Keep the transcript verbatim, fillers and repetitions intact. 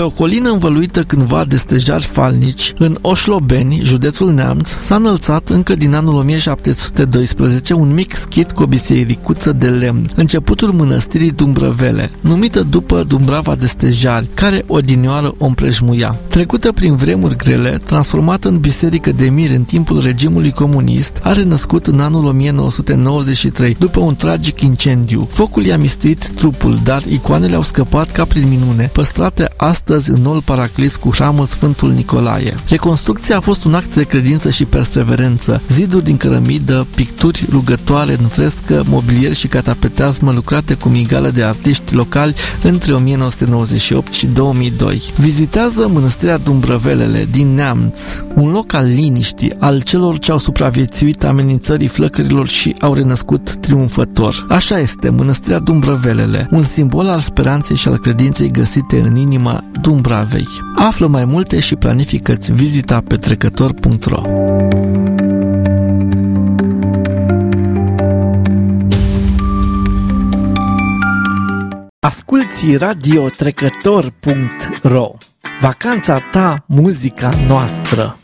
Pe o colină învăluită cândva de stejari falnici, în Oșlobeni, județul Neamț, s-a înălțat încă din anul o mie șapte sute doisprezece un mic schid cu o bisericuță de lemn, începutul mănăstirii Dumbrăvele, numită după Dumbrava de Stejari, care odinioară o împrejmuia. Trecută prin vremuri grele, transformată în biserică de mir în timpul regimului comunist, a renăscut în anul o mie nouă sute nouăzeci și trei, după un tragic incendiu. Focul i-a mistuit trupul, dar icoanele au scăpat ca prin minune, păstrate astăzi în noul paraclis cu hramul Sfântul Nicolae. Reconstrucția a fost un act de credință și perseverență. Ziduri din cărămidă, picturi rugătoare în frescă, mobilier și catapeteazmă lucrate cu migală de artiști locali între o mie nouă sute nouăzeci și opt și două mii doi. Vizitează mănăstirea Dumbrăvelele din Neamț, un loc al liniștii, al celor ce au supraviețuit amenințării flăcărilor și au renăscut triumfător. Așa este mănăstirea Dumbrăvelele, un simbol al speranței și al credinței găsite în inima Dumbravei. Află mai multe și planifică-ți vizita pe trecător punct ro. Asculți radio trecător punct ro. Vacanța ta, muzica noastră.